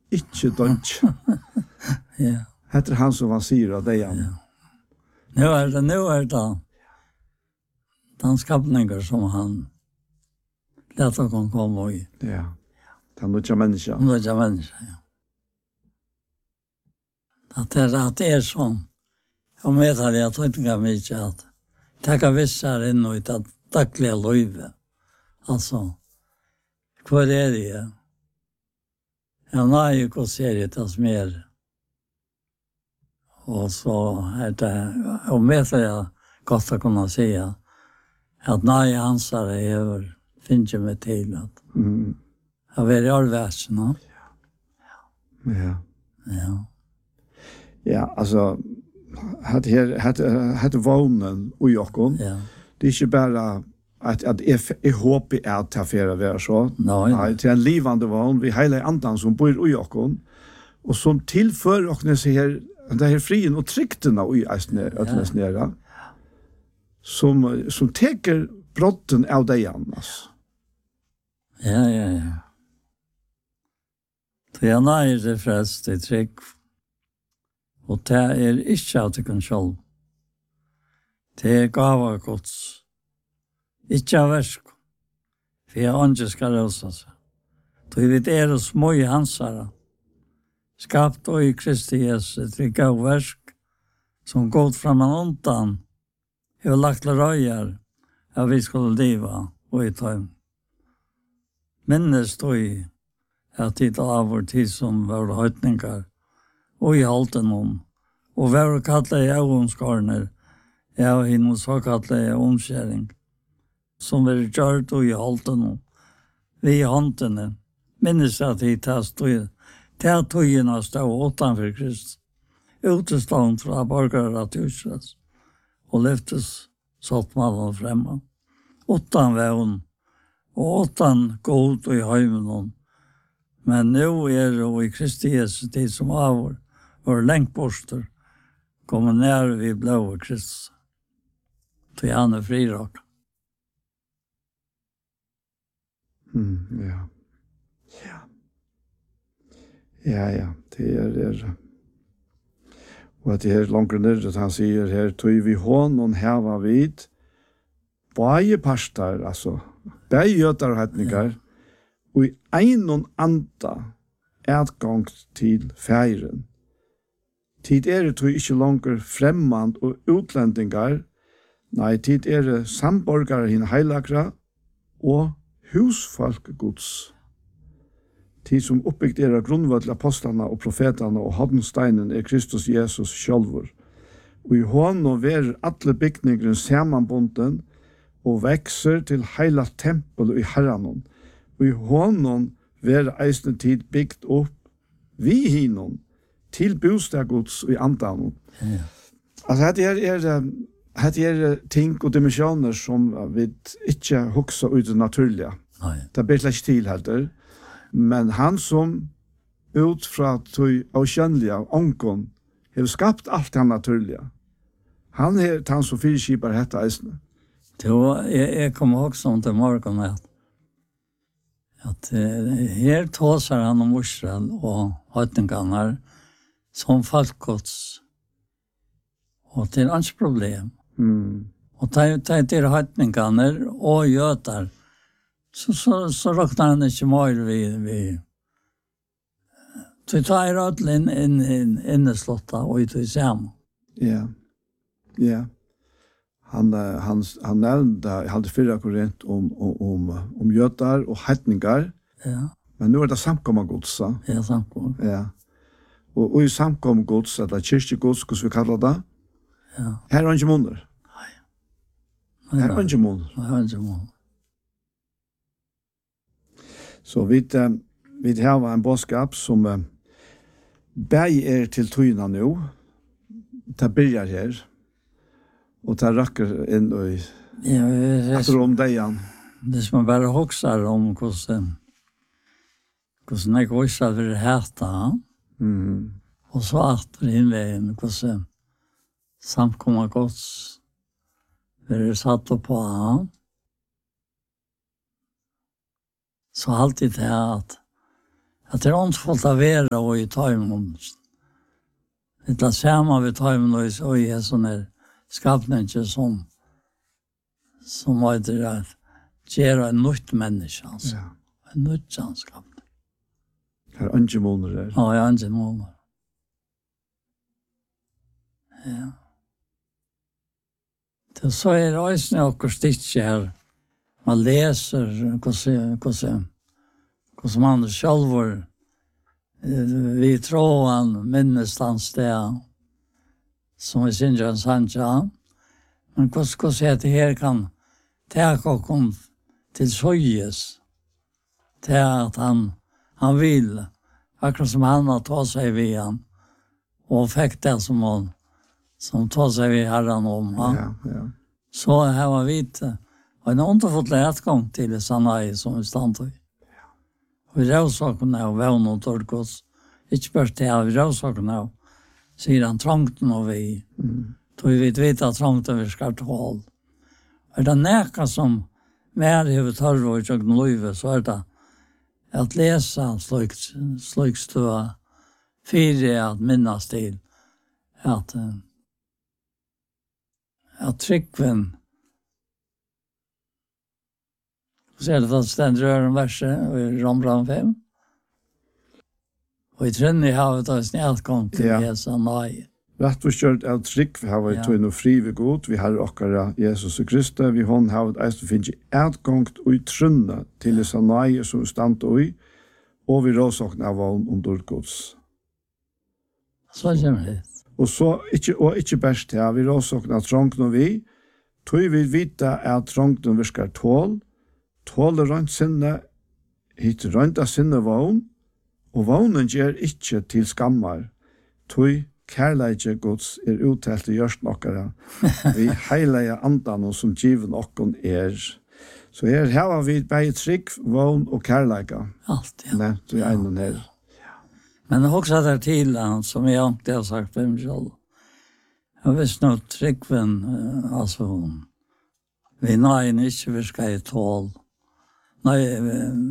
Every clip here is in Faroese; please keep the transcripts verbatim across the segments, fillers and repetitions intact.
ikke dønt. Ja. Hette han som han sier av deg. Ja. Nu är det, nu är det den skapningar som han lät oss komma i. Ja. Den nødja människa. Den nødja människa, ja. Att det, att det är sån. Och med det jag tänker mycket att tacka vissar in och det dagliga livet. Alltså, vad är det? Jag har ju gått seriet att mer. Och så är det, och med det jag gott att kunna säga att nej, ansar är över, finns ju med till att Mm. jag vill göra världen. Ja. Ja. Ja. Ja, alltså hade här hade hade vånen och Jakob. Ja. Det är inte bara att att är är hopp i att ta för vara så. Nej. Nej, det är en livande vån vi hela andan som bor i Jakob och som tillför och när ser det här frien och tryckterna och i ästne ötnes nära. Som som täcker brotten av dig annars. Ja, ja, ja. Det är nej det frälst i trygg. Och det är inte av det kan själv. Det är gava gods. Ikke av versk. For jeg ikke skal røse seg. Så vi er og små i hansara. Skapt og i Kristi Jesus til gav versk som gått fram en ondan. Jeg har lagt røyer at vi skulle leva og i tøym. Minnes du i at tid av vår tid som var høytningar og i halten om. Og var kallet i avundskarner ja, i noen såkallet omskjæring som vi gjort og i halten om. Vi i håndene minnes at vi tar stod til tøyene stod utenfor Kristus. Utestånd fra borgere til Israels og lyftes saltmallen fremme. Utan vævn og utan god og i høymen. Men nu er det i Kristi Jesu tid som avår og lengt borster kommer nær vi blå Kristus. Til han er frirak. Mm, ja. Ja. Ja, ja. Det er det. Og at det er langt ned at han sier her, tog vi hånd og heva vid, bare pastor, altså, bare gjøter og hetninger, og i en og anda etgang til feiren. Tid er det tog ikke langer fremmand og utlendingar, nei, tid er det samborgare hinn heilagra og husfolk Guds. Tid som oppbyggt er av grunnvødla apostlarna og profetarna og hoddensteinen er Kristus Jesus sjálfur. Og i hånden ver alle bygningren samanbunden og vekser til heila tempel i herranon. Og i hånden ver eisne tid byggt opp vi hinnon til bostad Guds i andanon. Ja. Altså, det er, er, det er ting og dimensjoner som vi ikke hukser ut det naturlige. Nei. Det blir ikke til heller. Men han som ut fra tog avkjønnelige av ånken har skapt alt det naturlige. Han er han som fyrskipar hette eisene. Jeg, jeg kommer også om til morgen at, at uh, her tåser han om Israel og høytningarna som falkots. Og det er hans problem. Mm. Og det er til høytningarna og gjøtar. Så, så, så råknar han ikke mer vi, vi. Så tar jeg rødt inn, inn, inn, inneslotta og ut i sammen. Ja, ja. Han, han, han nevnte, jeg hadde fyrre korrent om, om, om, om gjøtar og hetningar. Ja. Men nu er det samkomma godsa. Ja, samkomma. Ja. Og, og i samkomma gods, eller kyrkjegods, hvordan vi kallar det, ja. her er ikke måneder. Nei. Her er ikke måneder. Her er ikke måneder. Så vi, uh, vi har en bådskap som uh, bæg er til tøyna nå. Det begynner her. Og det rakker inn og ja, etter om deg igjen. Det som man bare hokser om hvordan hvordan jeg også vil hete. Mm. Og så at innveien hvordan samkomma gods vil satt opp på han. Så alltid det at, Att det är ånsfullt av vera och i tajmen. Det är samma vid tajmen och, och i en sån här skapning som som var det att göra en nytt människa. Alltså. Ja. En nytt skapning. Här är inte månader där. Ja, jag är inte månader. Ja. Det så är det också något stick här. Man läser hur man själv vi tror han minnestans det som vi synger en sanja. Men hur är det här kan ta och kom till söjes till att han, han vill akkurat som han har tagit sig vid han och fick det som han som tar sig vid herran om. Ja, ja. Så här var vi inte. Och en underfullt lätgång till Sanai som vi stannar i. Och vi råsakene av vän och torkos. Ikke bare til vi råsakene av. Sier han trångten og vi. Mm. Tog vi vet at trångten vi skal tål. Er det næka som mer i tørre og ikke løyve, så er det at lese slikstua fire at minnes til at at tryggven så er det at stendt røren verset i Rombrand fem. Og i trønne i havet har vi snedkom til Ja. Jesus nei. Rätt och kört är trick vi har varit tog fri vi god vi har också Jesus Kristus vi hon har ett att finna utgångt och trunna till det sanai som stand och i och vi råsakna av om Guds. Så kommer det. Och så inte och inte bäst ja vi råsakna trångt och vi tog vi vita att trångt och viskar tål tål runt sinne hit runt av sinne vån och vånen ger inte till skammar tog kærleikje Guds er uttalt i gjørst nokkara. Vi heilige andan som given okkon er. Så her har vi bare trygg, vån og kærleika. Allt, ja. Nevnt vi egnen her. Men också där till han som jag inte har sagt för mig själv. Jag visste nog tryggven, alltså vi nej inte vi ska i tål. Nej,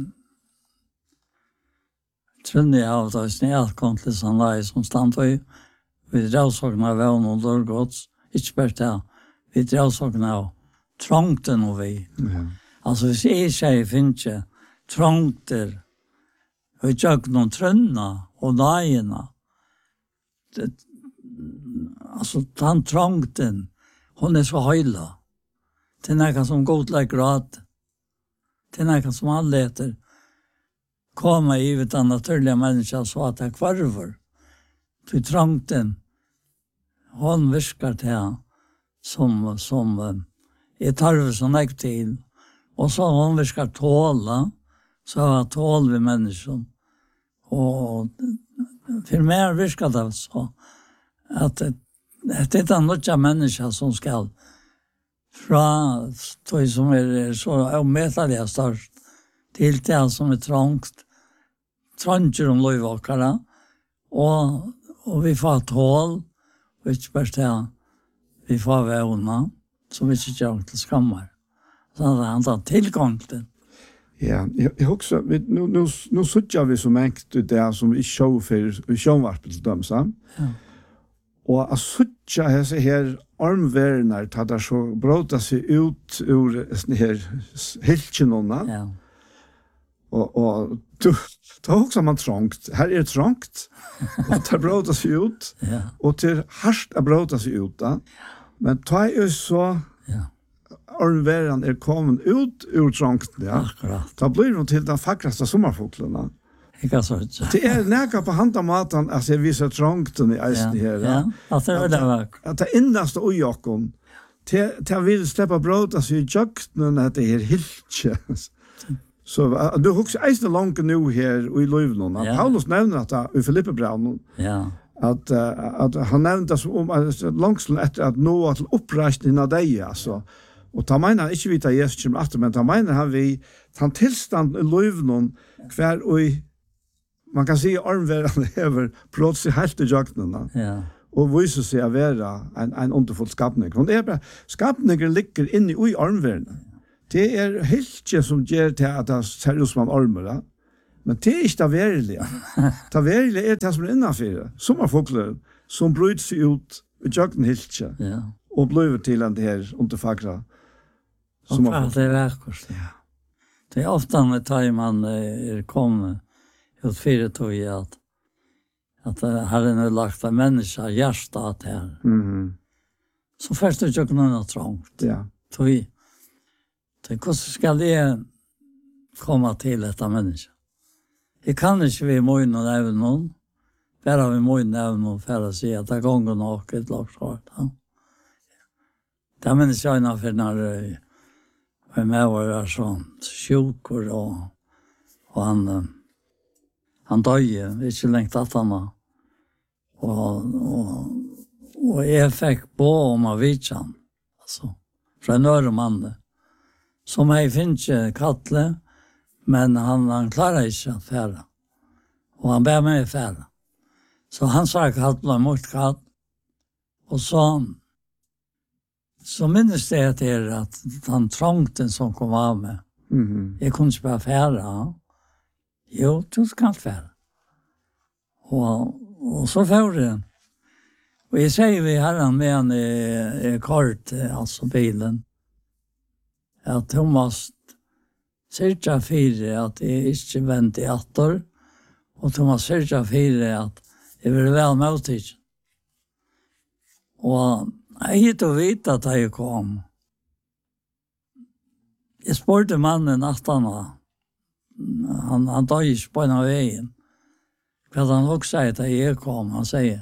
trunne jag av det snält kom till sån nej som stand i vi råsakna vän och dörgods. Inte bara det. Vi råsakna av trångten och vi. Ja. Alltså hvis jeg sier finnes ikke trångter og ikke noen trønna og naiene. Det, altså, den trångten, hun er så høyla. Det er noe som godlegger grad. Det er noe som alle etter kommer i ut av naturliga människor så att det kvarver. Till trångten, hon viskar till som, som är tarv som ägg till. Och så hon viskar tåla, så har tål vi människor. Och för mig viskar det så att det, det är några människor som ska från det som är så omätliga störst till det som är trångt. Trånger om löjvåkare. Och, och vi får tål. Och inte bara det. Vi får vävna. Som vi inte gör till skammar. Så han har han tillgång till. Ja, jag, jag också, vi, nu, nu, nu suttar vi som enkelt det som vi show för, vi showvarpet till dem, så. Ja. Och att suttar här så här armvärnar tar där så bråta sig ut ur sån här hiltjenonna. Ja. Och, och då, då också man trångt. Här är det trångt. Och det bråta sig ut. Ja. Och till harst att bråta sig ut. Då. Men ta är ju så Ja. armvärnan är kommen ut ur trångt. Ja. Akkurat. Då blir det till de vackraste sommarfåglarna. Ikke så ikke. Det är näka på handamaten att jag visar trångten i eisen här. Ja, att det var det var. Att det innaste och jakon till till vill släppa bråta sig i jakten att det är hiltje. Så uh, du huxar eisen långt nu här i Lövnon. Ja. Paulus nämner att i Filipperbrevet Ja. att uh, att han nämnde som om att långslän efter att nå till upprestningen av dig alltså. Och ta menar inte vita Jesus som att men ta menar han vi han tillstånd i Lövnon kvar och man kan se armvärden över plötsligt helt i jakten. Ja. Och visar sig att vara en, en underfull skapning. Och det är bara, skapningen ligger inne i armvärden. Det är helt som ger till att det ser ut som en armar. Men det er ikke det verilige. Det verilige er det som er innenfor. Sommerfugler som bryter seg ut i jøkken hiltje. Ja. Og blir til den her underfagra. Og hva det er vekkert. Ja. Det er ofte når tar man er kommet ut fire tog i at at her er nå lagt av mennesker hjertet her. Mhm. Så først er det ikke noe trångt. Ja. Tog i. Hvordan skal jeg komme til dette mennesket? Jeg kan ikke vi måne og nevne noen. Bare vi måne og nevne noen for å si at det ganger nok et lagt hårdt. Ja. Det minnes jeg innenfor når jeg med var sånn sjukker og, og han, han døde, ikke lengt at han var. Og, og, og jeg fikk bo om av Vitjan, altså, fra en øre mann, som jeg finner ikke kattle, men han, han klarer ikke å fære. Og han ber meg fære. Så han sa kattle mot katt, og så så minnes det til at han trångten som kom av med. Mhm. Jeg kunne ikke bare fære. Ja. Jo, du skal fære. Og, og så fære det. Og jeg sier vi herren med han i, i kort, altså bilen, at Thomas sørger fire at jeg ikke venter i atter, og Thomas sørger fire at jeg vil vel møte. Og jeg gitt å vite at jeg kom. Jeg spurte mannen at han han, han tar ikke på en av veien. Hva han også sier at jeg kom, han sier,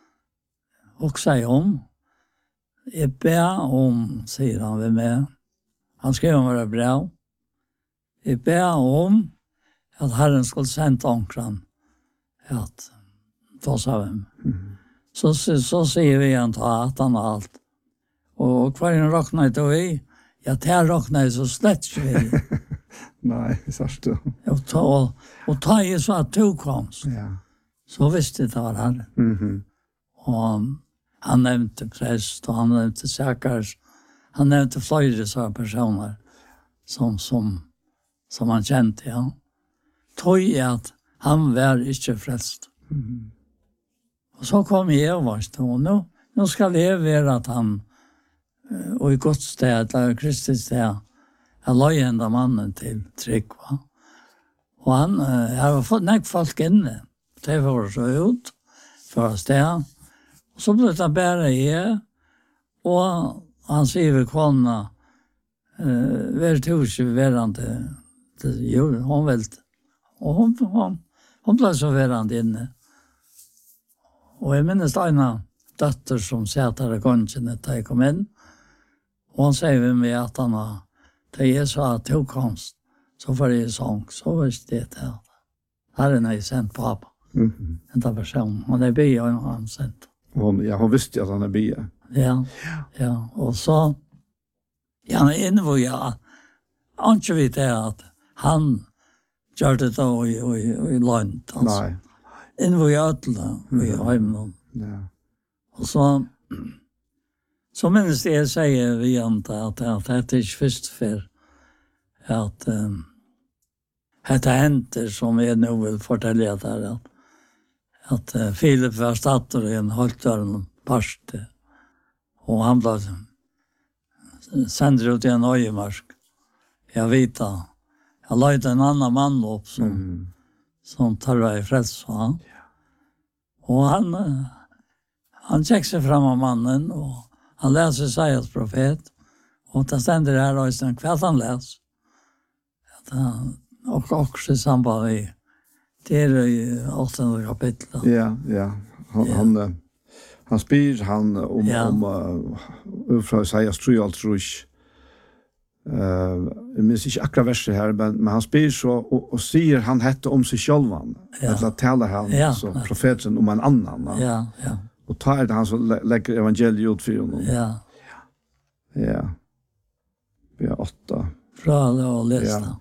og sier om, jeg ber om, sier han ved meg, han skrev om det brev, jeg ber om at Herren skulle sende omkring at ta seg av dem. Mhm. Så, så, så sier vi han ta at han har alt. Og hver en råkner til vi, ja, det råkner så slett ikke vi. Nei, sørst du. Og ta, og, og ta i så at du kom, Ja. så visste det var Herren. Mhm. Og han nevnte prest, og han nevnte säkers, han nevnte flere sånne personer som, som, som han kjente, ja. Tog i at han var ikke frelst. Mhm. Og så kom jeg over, og nå, nå skal jeg være at han, og i godt sted, eller kristet sted, jeg la enda mannen til trygg, va? Og han, jeg har fått nek folk inne, det var så ut, for sted, og så ble det bare jeg, og han sier ved kona, uh, vær to ikke verande, det gjorde hun vel, og hun, hun, hun ble så verande inne. Og jeg minnes en døtter som sier der i gången da jeg kom inn. Og han sier ved meg at han har, da jeg sa at du komst, så var jeg sång, så var det det. Herren har jeg sendt pappa. Mhm. En av personen. Og det blir jeg han sendt. Hon, ja, hon visste at han er bia. Ja, ja. Og så, ja, inne hvor jeg, han ikke vet det at han gjør det da i, i, i land. Altså. Nei. Inne hvor jeg ødela, vi har hjemme. Ja. Og så, så minnes det jeg sier vi andre, at, at det er ikke først for at um, det henter som jeg nå vil fortelle der, at, at uh, Philip var stater i en holddøren parste, og han ble sendt ut i en øyemarsk. Jeg vet da, jeg løyte en annen mann opp som, Mhm. som tar vei frels for han. Og han, han tjekker seg frem av mannen, og han leser Isaias profet, og det stender her og sånn, hva han leser. At han, og også i samband med, det er i åttende kapittel. Ja, ja. Han, Ja. han, eh, han spyr han om, Ja. om uh, fra Isaias tru alt rush. Uh, jeg minns ikke akkurat verset her, men, men han spyr så, og, og sier han hette om seg sjølvan. Ja. Eller taler han, Ja. så profeten om en annan. Ja. Ja, ja, Og tar det han som le- legger evangeliet ut for honom. ja. Ja. Vi har åtta. Fra det å lese. Ja.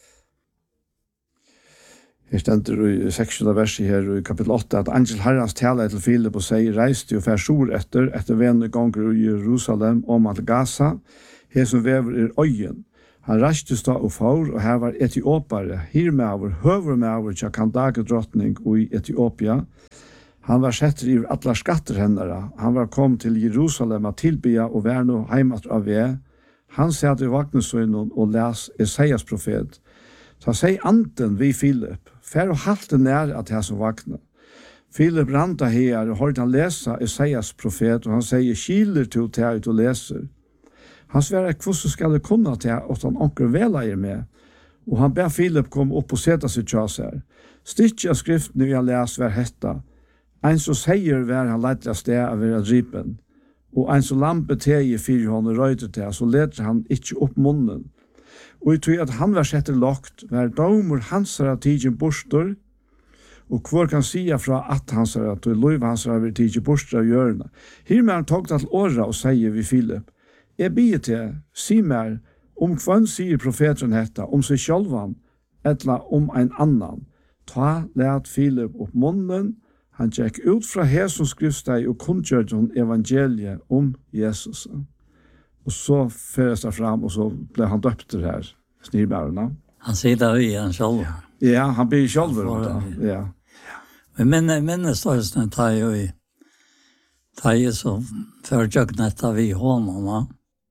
Her stender i seksuella verset her i kapitel åtta at Angel Herrans taler til Filip og sier reis til og fær sor etter etter venne ganger i Jerusalem om at Gaza her som vever er øyen Han rastes da og for, og her var etiopare, hirmaver, høvermaver til Kandake-drottning i Etiopia. Han var sett i alla skatter hennara. Han var kom til Jerusalem at tilbya og vær nå heimat av ve. Han satt i vagnesøynen og les Esaias profet. Så sier anden vi Filip, fer og halte nær at jeg som vakna. Filip ranta her og hørte han lesa Esaias profet, og han sier, kiler til til å leser. Han svarer, hvordan skal det kunne til at han anker veleier med? Og han ber Filip komme opp og seta seg tjas her. Stikket av skriften vi har lest var hetta. Ein som sier hver han leiter av sted av være dripen. Og ein som lampe teg i fire hånd og røyter til, så leter han ikke opp munnen. Og jeg tror at han var sett lagt, var domer hans er tidgen bostor, og hvor kan sia fra at hans er at lov hans er ved tidgen bostor av hjørne. Her med han tog til åra og sier vi Filip, jeg bier til, si mer, om kvann sier profeten hetta, om seg sjølvan, etla om ein annan. Ta let Filip opp munnen, han gikk ut fra Jesus skriftsteg og kunngjørte om evangeliet om Jesus. Og så føres det fram, og så ble han døpt til her, snirbærene. Han sier det i en selv. Ja, han blir selv. Ja. Men minnes det tar jo i, tar jo så førjøknet av vi hånden,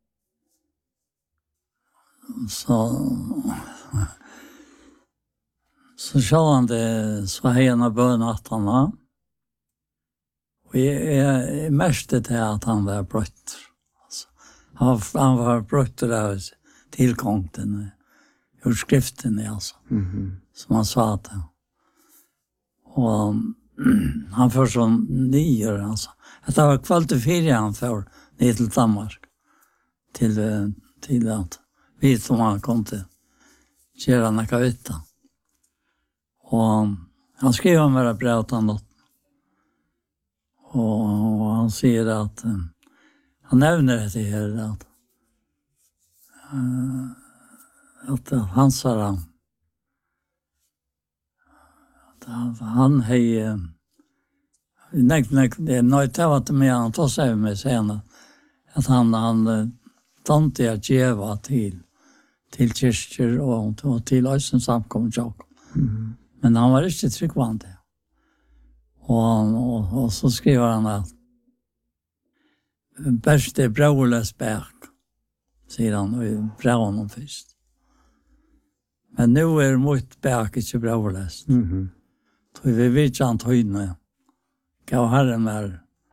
så så sa han det, så har han bøn at han var. Og jeg er mest til at han var brøtt. Altså, han, han var brøtt av tilkongten, ur skriften, altså, mm-hmm. som han sa det. Og han får sånn nyer, altså. Det var kvalt til fire han får ned til Danmark, til, til at vi som han kom til gjøre noe vitt. Og han skriver med det brev til han. Og han sier at uh, han nevner det her at, uh, at han sa han at han hei uh, nek, nek, det er nøyt av at med han tog seg med senere at han, han uh, tante jeg djeva til til kyrkjer og, og til Øysten samkommet Jakob. Mm-hmm. Men han var ikke tryggvandig. Og, og, og så skriver han at best er braules berg, sier han, og brauer honom først. Men nu er mot berg ikke braules. Mm-hmm. Så vi vet ikke han tøyne. Gav herren mer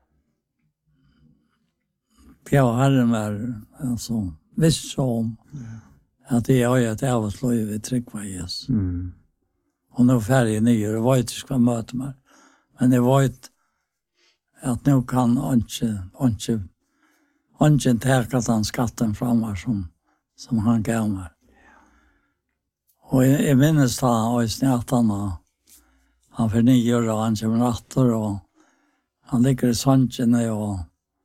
gav herren mer altså, visst om yeah. at det er et av oss lov i tryggva Jesus. Mm. Og nå ferdig nye, og var ikke skal møte meg. Men jeg vet at nå kan ikke, ikke, ikke teka den skatten fra meg som, som han gav meg. Og jeg, jeg minnes da, og i snart han, han fornyer, og han kommer natter, og han ligger i sannsjene, og,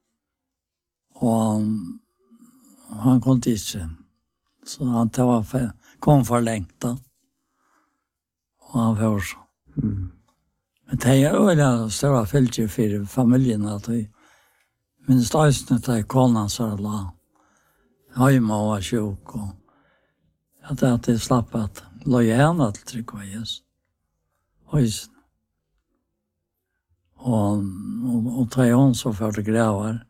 og han kom ikke. Så han var for, kom for lengt da. Og han var så. Mm. Men det er jo en større fylke for familien at vi minst øyne til kona så la hjemme og var sjuk og at det at jeg slapp at la henne til trygg var Jesus. Øyne. Og, og, og tre hånd så førte grever.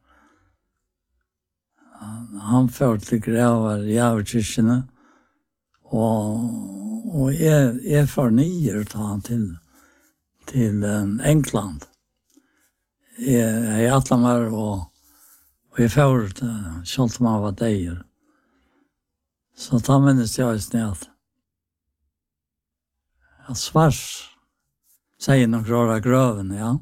Han førte grever i avkirkene og, og jeg, jeg fornyer ta han til til um, England. Jeg, jeg atla meg og, og jeg førte uh, selv om han var deir. Så da minnes jeg i sted at svars sier noen rara grøven, ja.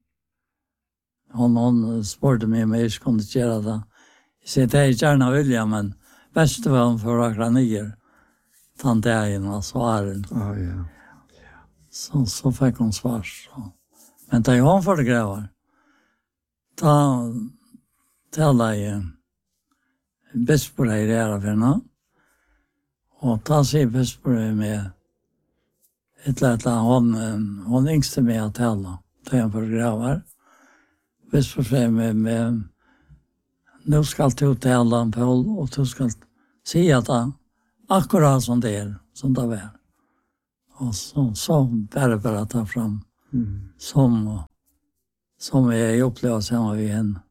Hon, hon spurte meg om jeg ikke kunne gjøre det. Jeg sier, det er gjerne vilja, men best var hun for akkurat nyer. Den dagen og svaren. Ah, ja. Så, så fikk hun svar. Så. Men da hun for det grever, da taler jeg bispor i Rerafinna, og da sier bispor med et eller annet, hun, hun yngste med å tale, da hun for det grever. Bispor sier med, med nå skal du tale, Paul, og du skal si at akkurat som det är, som det var. Och så, så bara bara ta fram Mm. som, som jag upplever sen vi igen.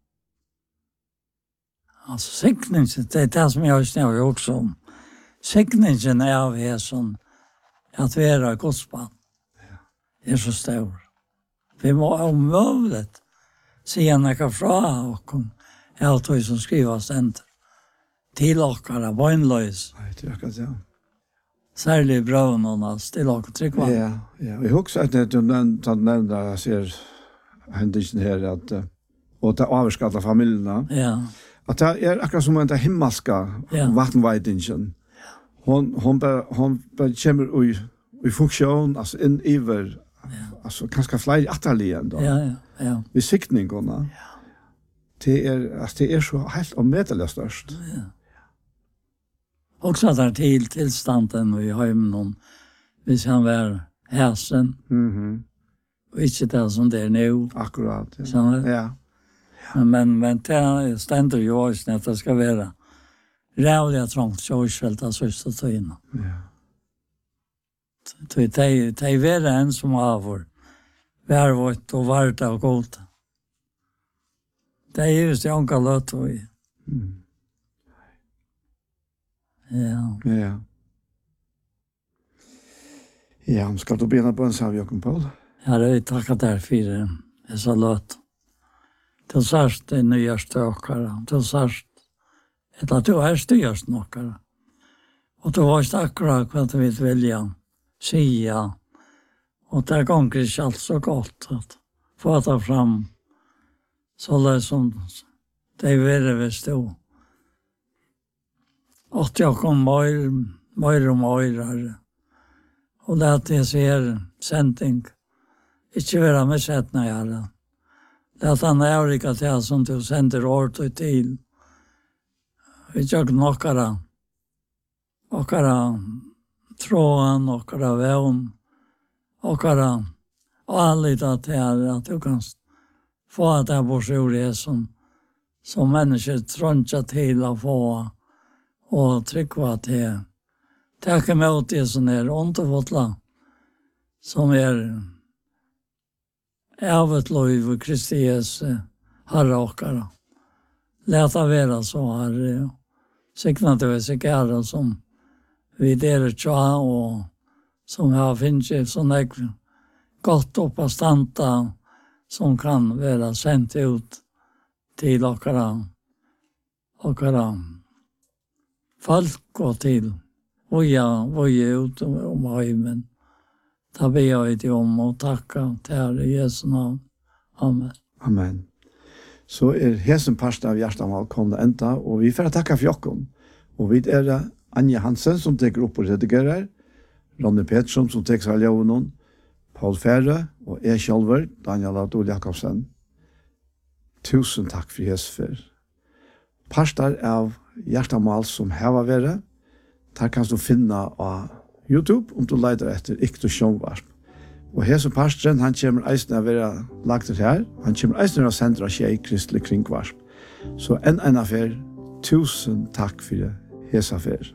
Alltså säckningen, det är det som jag har gjort som. Säckningen är av här som att vi är godsbarn. Det är så stor. Vi må omövligt se en eka fra och jag tror som skriver ständer till åkara, bönlös. Nej, det är akkurat ja. Särskilt bra någon av till åkara tryckva. Ja, ja. Jag har också sagt att du nämnde att jag ser händelsen här att uh, och det avskatta familjerna. Ja. Att det är akkurat som en himmelska Ja. vattenvägningen. Hon hon bara hon bara kommer i i funktion alltså in över alltså kanske fler atelier ändå. Ja, ja, ja. Vi siktningarna. Ja. Det är alltså det är så helt omedvetet störst. Ja. Också där till tillstånden vi har ju någon vi kan vara häsen. Mhm. Och inte det som det är nu. Akkurat. Ja. Så, Ja. men men det ständer ju också att det ska vara rävliga trångt sjövsfält av sista tiden. Ja. Det är det är värre än som avår. Värvått och varta och gott. Det är just det anka lött och i. Mm. Ja. Ja. Ja, ska du bena på en sav, Jakob Paul? Ja, det är tackat där för det. Det är så lött. Till särst det nya stökare. Till särst. Eller du är styrst nåkare. Och du har akkurat vad du vill välja. Sia. Och det går inte allt så gott att få ta fram så det som det är värre vi stod. Och jag kom mer, mer och mer. Och det är att jag ser sändning. Ikke vara med sättna i alla. Det är att han är olika till som du sänder året och till. Vi tjocka nockara. Åkara tråden, åkara vägen. Åkara. Och anlita till att du kan få att det bor sig det som, som människor trånka till att få. Och trycka till. Tack emot det som är underfotla. Som är av ett lov och Kristi Jesu herre åkara. Läta vara så herre. Sikna till sig kära som vi delar tja och som har finnit sådana gott uppastanta som kan vara sänt ut till åkara. Åkara. Folk och till. Och ja, och ut om heimen. Ta be jag till om och tacka till Herre i Jesu namn. Amen. Amen. Så är hesen parsten av Hjertamal kommet enda, og vi får tacka for Jakob. Og vi er det Anja Hansen som teker opp og redigerer, Ronny Pettersson som teker seg av Ljøvnen, Paul Fære og jeg selv, Daniel Adol Jakobsen. Tusen takk for Jesu. Parster av Hjertamal som heva vært, der kan du finne av YouTube om du leiter etter Ikto Sjångvarp. Og hese pastren, han kommer eisen av å være lagt her. Han kommer eisen av å sende av Kjei Kristelig Kringvarp. Så en en affær, tusen takk for det, hese affær.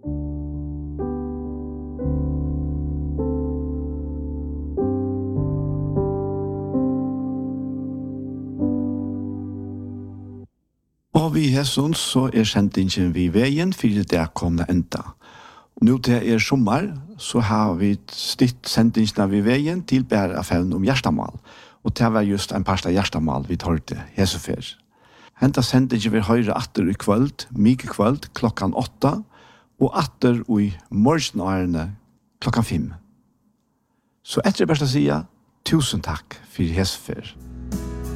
Og vi hesson så er sendingen vi veien, for det kommer enda. Nu til er sommar, så har vi stitt sendingsna vid veien til bæra affæren om Hjertamal. Og det var just en parsta Hjertamal vi tar til Hesefer. Henta sendingen vi høyre atter i kvöld, mykje kvöld, klokkan åtta, og atter i morgenårene klokkan fem. Så etter bæsta sida, tusen takk for Hesefer.